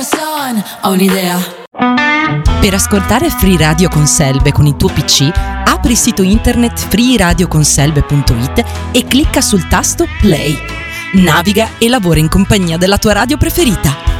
corazon, ho un'idea. Per ascoltare Free Radio con Selbe con il tuo PC, apri il sito internet freeradioconselbe.it e clicca sul tasto Play. Naviga e lavora in compagnia della tua radio preferita.